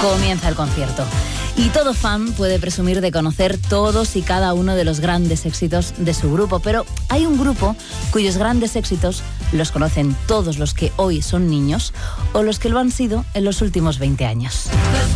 Comienza el concierto. Y todo fan puede presumir de conocer todos y cada uno de los grandes éxitos de su grupo, pero hay un grupo cuyos grandes éxitos los conocen todos los que hoy son niños o los que lo han sido en los últimos 20 años.